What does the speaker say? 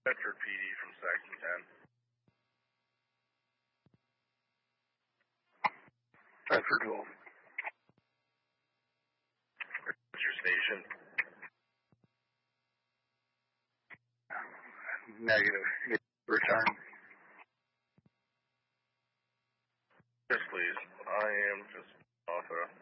Bedford PD from Section 10. Bedford 12. What's your station? Negative. Return. Yes, please. I am just off a